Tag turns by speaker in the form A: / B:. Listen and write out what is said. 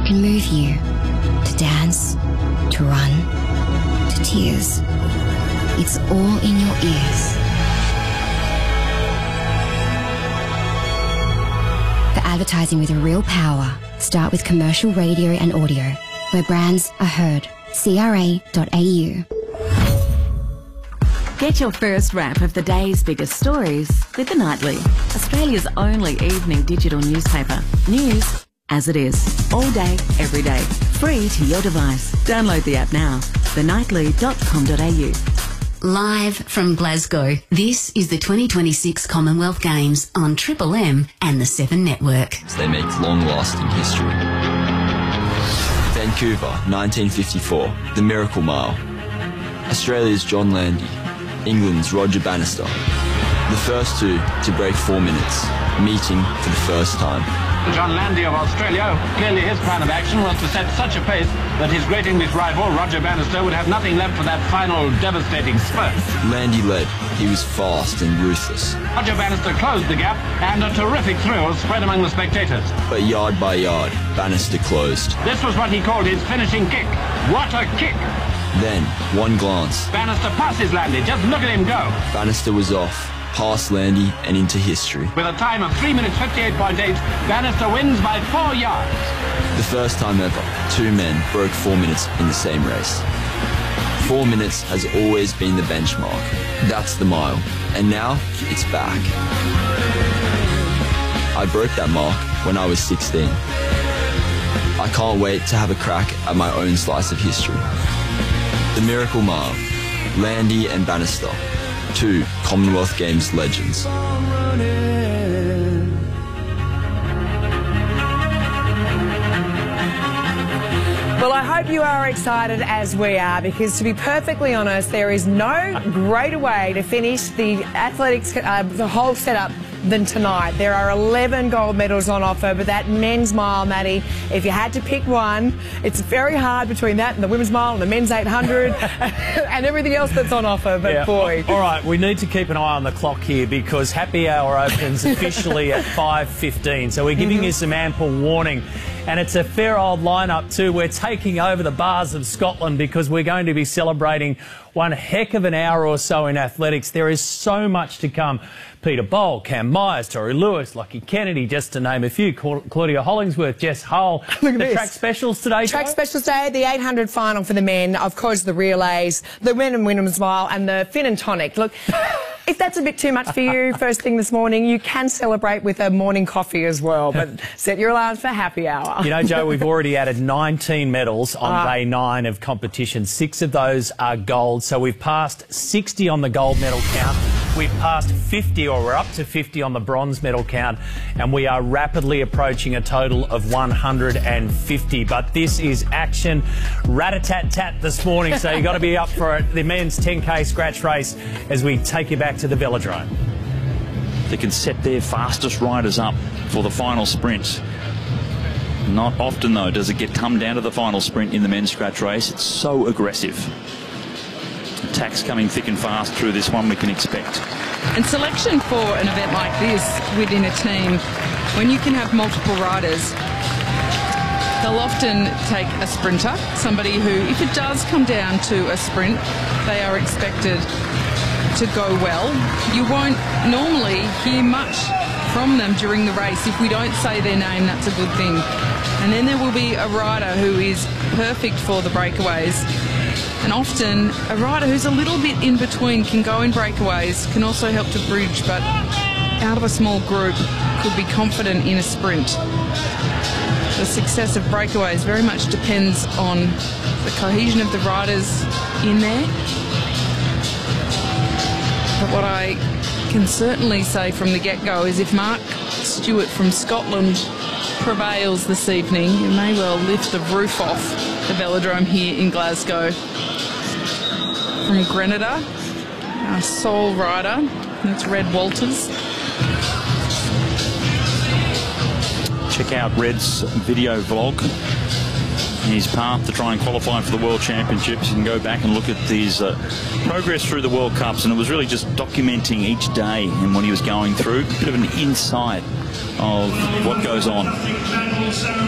A: can move you to dance, to run, to tears. It's all in your ears. For advertising with real power, start with commercial radio and audio, where brands are heard. CRA.au.
B: Get your first wrap of the day's biggest stories with The Nightly, Australia's only evening digital newspaper. News as it is, all day, every day, free to your device. Download the app now, thenightly.com.au.
C: Live from Glasgow, this is the 2026 Commonwealth Games on Triple M and the 7 Network.
D: They make long-lasting history. Vancouver, 1954, the Miracle Mile. Australia's John Landy, England's Roger Bannister. The first two to break 4 minutes, meeting for the first time.
E: John Landy of Australia, clearly his plan of action was to set such a pace that his great English rival, Roger Bannister, would have nothing left for that final devastating spurt.
D: Landy led. He was fast and ruthless.
E: Roger Bannister closed the gap, and a terrific thrill spread among the spectators.
D: But yard by yard, Bannister closed.
E: This was what he called his finishing kick. What a kick!
D: Then, one glance.
E: Bannister passes Landy. Just look at him go.
D: Bannister was off, past Landy and into history.
E: With a time of 3 minutes 58.8, Bannister wins by 4 yards.
D: The first time ever, two men broke 4 minutes in the same race. 4 minutes has always been the benchmark. That's the mile. And now, it's back. I broke that mark when I was 16. I can't wait to have a crack at my own slice of history. The Miracle Mile, Landy and Bannister, two Commonwealth Games legends.
F: Well, I hope you are excited as we are, because to be perfectly honest, there is no greater way to finish the athletics, the whole setup than tonight. There are 11 gold medals on offer, but that men's mile, Maddie, if you had to pick one, it's very hard between that and the women's mile and the men's 800 and everything else that's on offer, but yeah. Boy.
G: All right, we need to keep an eye on the clock here because happy hour opens officially at 5:15, so we're giving you some ample warning. And it's a fair old lineup too. We're taking over the bars of Scotland because we're going to be celebrating one heck of an hour or so in athletics. There is so much to come. Peter Bowl, Cam Myers, Tori Lewis, Lockie Kennedy, just to name a few. Claudia Hollingsworth, Jess Hull.
F: Look at
G: the
F: this.
G: track specials today.
F: Track specials today, the 800 final for the men, of course the relays, the men and women's mile, and the Fin and Tonic. Look, if that's a bit too much for you first thing this morning, you can celebrate with a morning coffee as well, but set your alarms for happy hour.
G: You know, Joe, we've already added 19 medals on day 9 of competition. 6 of those are gold, so we've passed 60 on the gold medal count. We've passed 50, or we're up to 50 on the bronze medal count, and we are rapidly approaching a total of 150. But this is action rat-a-tat-tat this morning, so you've got to be up for it. The men's 10K scratch race as we take you back to the velodrome.
H: They can set their fastest riders up for the final sprint. Not often, though, does it come down to the final sprint in the men's scratch race. It's so aggressive. Attacks coming thick and fast through this one, we can expect.
I: And selection for an event like this within a team, when you can have multiple riders, they'll often take a sprinter, somebody who, if it does come down to a sprint, they are expected to go well. You won't normally hear much from them during the race. If we don't say their name, that's a good thing. And then there will be a rider who is perfect for the breakaways. And often a rider who's a little bit in between can go in breakaways, can also help to bridge, but out of a small group could be confident in a sprint. The success of breakaways very much depends on the cohesion of the riders in there. But what I can certainly say from the get-go is if Mark Stewart from Scotland prevails this evening, it may well lift the roof off the velodrome here in Glasgow. From Grenada, our sole rider, that's Red Walters.
H: Check out Red's video vlog. His path to try and qualify for the World Championships. You can go back and look at these progress through the World Cups, and it was really just documenting each day and what he was going through. A bit of an insight of what goes on.